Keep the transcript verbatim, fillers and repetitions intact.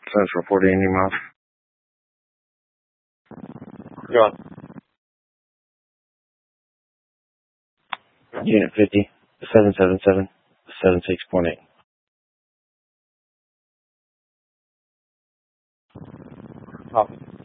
Since reporting in your mouth. Go on. Unit fifty, seven seven seven, seven six point eight. Copy.